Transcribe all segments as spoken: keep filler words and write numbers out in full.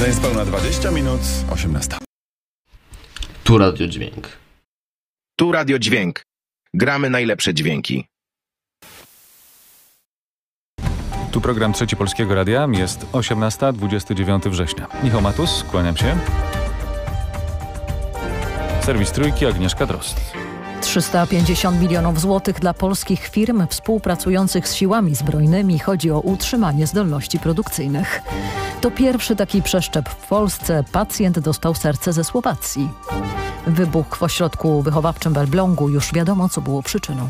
Za niespełna dwadzieścia minut, osiemnasta. Tu Radio Dźwięk. Tu Radio Dźwięk. Gramy najlepsze dźwięki. Tu program Trzeci Polskiego Radia. Jest osiemnasta, dwudziestego dziewiątego września. Michał Matus, kłaniam się. Serwis Trójki, Agnieszka Drozd. trzysta pięćdziesiąt milionów złotych dla polskich firm współpracujących z siłami zbrojnymi. Chodzi o utrzymanie zdolności produkcyjnych. To pierwszy taki przeszczep w Polsce. Pacjent dostał serce ze Słowacji. Wybuch w ośrodku wychowawczym w Elblągu. Już wiadomo, co było przyczyną.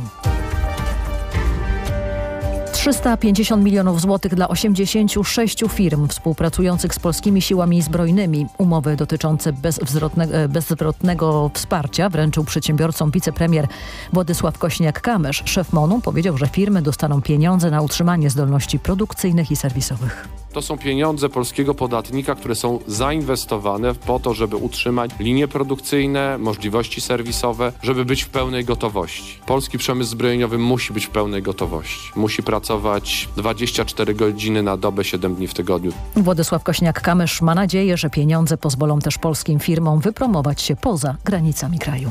trzysta pięćdziesiąt milionów złotych dla osiemdziesięciu sześciu firm współpracujących z polskimi siłami zbrojnymi. Umowy dotyczące bezwzrotnego, bezzwrotnego wsparcia wręczył przedsiębiorcom wicepremier Władysław Kośniak-Kamysz. Szef M O N-u powiedział, że firmy dostaną pieniądze na utrzymanie zdolności produkcyjnych i serwisowych. To są pieniądze polskiego podatnika, które są zainwestowane po to, żeby utrzymać linie produkcyjne, możliwości serwisowe, żeby być w pełnej gotowości. Polski przemysł zbrojeniowy musi być w pełnej gotowości. Musi pracować dwadzieścia cztery godziny na dobę, siedem dni w tygodniu. Władysław Kośniak-Kamysz ma nadzieję, że pieniądze pozwolą też polskim firmom wypromować się poza granicami kraju.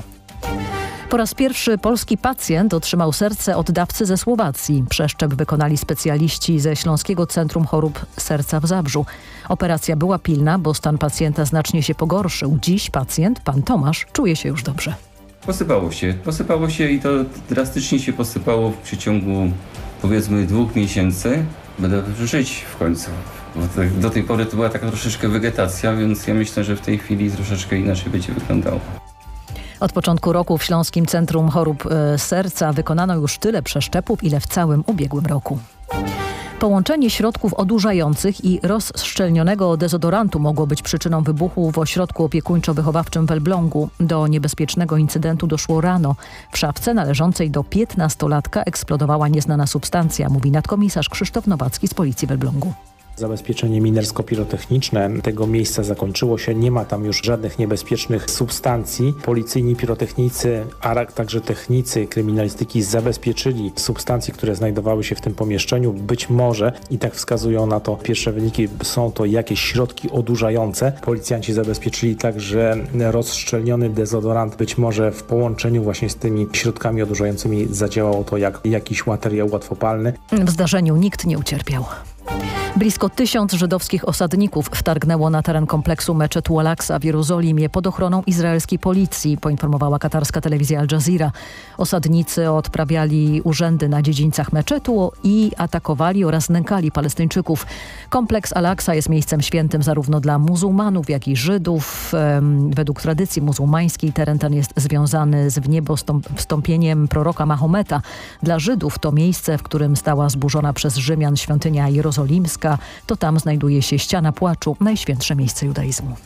Po raz pierwszy polski pacjent otrzymał serce od dawcy ze Słowacji. Przeszczep wykonali specjaliści ze Śląskiego Centrum Chorób Serca w Zabrzu. Operacja była pilna, bo stan pacjenta znacznie się pogorszył. Dziś pacjent, pan Tomasz, czuje się już dobrze. Posypało się. Posypało się i to drastycznie się posypało w przeciągu powiedzmy dwóch miesięcy. Będę żyć w końcu. Bo do tej pory to była taka troszeczkę wegetacja, więc ja myślę, że w tej chwili troszeczkę inaczej będzie wyglądało. Od początku roku w Śląskim Centrum Chorób e, Serca wykonano już tyle przeszczepów, ile w całym ubiegłym roku. Połączenie środków odurzających i rozszczelnionego dezodorantu mogło być przyczyną wybuchu w ośrodku opiekuńczo-wychowawczym w Elblągu. Do niebezpiecznego incydentu doszło rano. W szafce należącej do piętnastolatka eksplodowała nieznana substancja, mówi nadkomisarz Krzysztof Nowacki z Policji w Elblągu. Zabezpieczenie minersko-pirotechniczne tego miejsca zakończyło się. Nie ma tam już żadnych niebezpiecznych substancji. Policyjni pirotechnicy, a także technicy kryminalistyki zabezpieczyli substancje, które znajdowały się w tym pomieszczeniu. Być może, i tak wskazują na to pierwsze wyniki, są to jakieś środki odurzające. Policjanci zabezpieczyli także rozszczelniony dezodorant. Być może w połączeniu właśnie z tymi środkami odurzającymi zadziałało to jak jakiś materiał łatwopalny. W zdarzeniu nikt nie ucierpiał. Blisko tysiąc żydowskich osadników wtargnęło na teren kompleksu meczetu Al-Aqsa w Jerozolimie pod ochroną izraelskiej policji, poinformowała katarska telewizja Al Jazeera. Osadnicy odprawiali urzędy na dziedzińcach meczetu i atakowali oraz nękali Palestyńczyków. Kompleks Al-Aqsa jest miejscem świętym zarówno dla muzułmanów, jak i Żydów. Według tradycji muzułmańskiej teren ten jest związany z w niebo wstąpieniem proroka Mahometa. Dla Żydów to miejsce, w którym stała zburzona przez Rzymian świątynia jerozolimska. To tam znajduje się ściana płaczu, najświętsze miejsce judaizmu.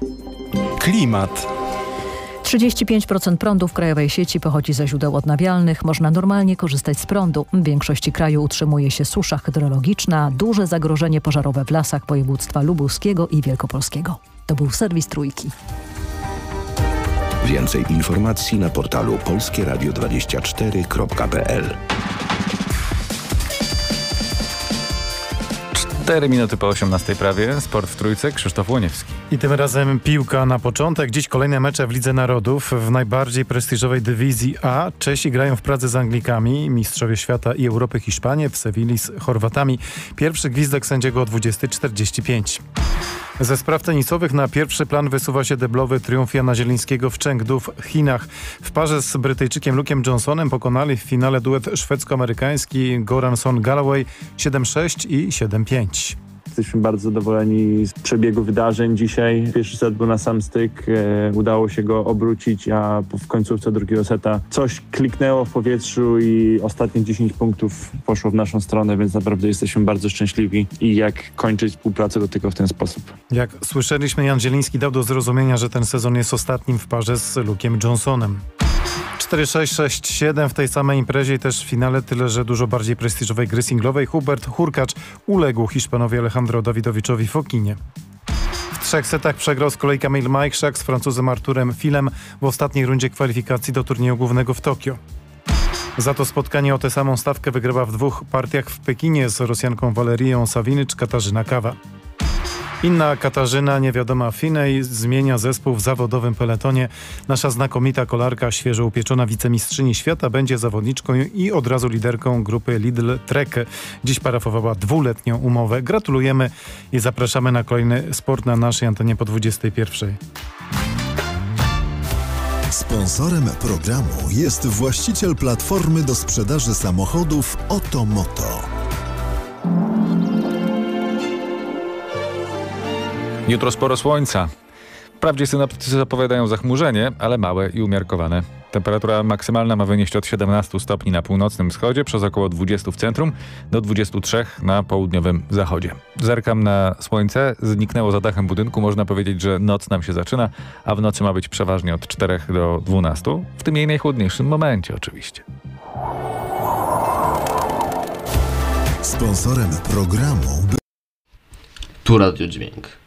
Klimat. trzydzieści pięć procent prądu w krajowej sieci pochodzi ze źródeł odnawialnych. Można normalnie korzystać z prądu. W większości kraju utrzymuje się susza hydrologiczna. Duże zagrożenie pożarowe w lasach województwa lubuskiego i wielkopolskiego. To był serwis Trójki. Więcej informacji na portalu polskie radio dwadzieścia cztery kropka p l. cztery minuty po osiemnastej prawie. Sport w Trójce, Krzysztof Łoniewski. I tym razem piłka na początek. Dziś kolejne mecze w Lidze Narodów w najbardziej prestiżowej dywizji A. Czesi grają w Pradze z Anglikami, mistrzowie świata i Europy Hiszpanie, w Sewilli z Chorwatami. Pierwszy gwizdek sędziego o dwudziesta czterdzieści pięć. Ze spraw tenisowych na pierwszy plan wysuwa się deblowy triumf Jana Zielińskiego w Chengdu w Chinach. W parze z Brytyjczykiem Luke'em Johnsonem pokonali w finale duet szwedzko-amerykański Goranson Galloway siedem sześć i siedem pięć. Jesteśmy bardzo zadowoleni z przebiegu wydarzeń dzisiaj. Pierwszy set był na sam styk, e, udało się go obrócić, a w końcówce drugiego seta coś kliknęło w powietrzu i ostatnie dziesięć punktów poszło w naszą stronę, więc naprawdę jesteśmy bardzo szczęśliwi i jak kończyć współpracę do tego w ten sposób. Jak słyszeliśmy, Jan Zieliński dał do zrozumienia, że ten sezon jest ostatnim w parze z Luke'em Johnsonem. cztery sześć sześć siedem w tej samej imprezie i też w finale, tyle że dużo bardziej prestiżowej gry singlowej. Hubert Hurkacz uległ Hiszpanowi Alejandro Dawidowiczowi Fokinie. W trzech setach przegrał z kolei Kamil Majchrzak z Francuzem Arturem Filem w ostatniej rundzie kwalifikacji do turnieju głównego w Tokio. Za to spotkanie o tę samą stawkę wygrała w dwóch partiach w Pekinie z Rosjanką Walerią Sawinycz Katarzyna Kawa. Inna Katarzyna, niewiadoma Finej, zmienia zespół w zawodowym peletonie. Nasza znakomita kolarka, świeżo upieczona wicemistrzyni świata, będzie zawodniczką i od razu liderką grupy Lidl Trek. Dziś parafowała dwuletnią umowę. Gratulujemy i zapraszamy na kolejny sport na naszej antenie po dwudziestej pierwszej. Sponsorem programu jest właściciel platformy do sprzedaży samochodów Otomoto. Jutro sporo słońca. Wprawdzie synoptycy zapowiadają zachmurzenie, ale małe i umiarkowane. Temperatura maksymalna ma wynieść od siedemnastu stopni na północnym wschodzie, przez około dwudziestu w centrum, do dwudziestu trzech na południowym zachodzie. Zerkam na słońce, zniknęło za dachem budynku, można powiedzieć, że noc nam się zaczyna, a w nocy ma być przeważnie od czterech do dwunastu, w tym jej najchłodniejszym momencie oczywiście. Sponsorem programu Tu Radio Dźwięk.